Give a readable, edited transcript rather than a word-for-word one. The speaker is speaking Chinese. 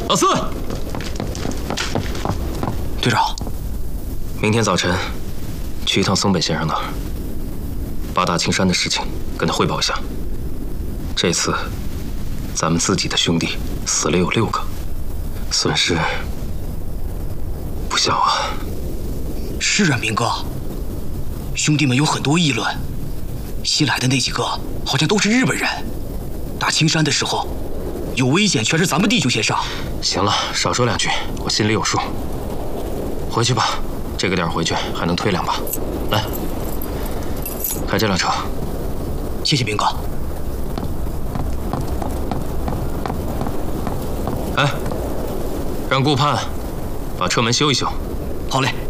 老四， 队长， 明天早晨去一趟松本先生那儿，把大青山的事情跟他汇报一下。这次咱们自己的兄弟死了有6个，损失不小啊。 是啊，明哥，兄弟们有很多议论，新来的那几个好像都是日本人。打青山的时候，有危险全是咱们弟兄先上。 行了，少说2句，我心里有数。回去吧，这个点回去还能推2把。来，开这辆车。 谢谢明哥。 哎，让顾盼把车门修一修。 好嘞。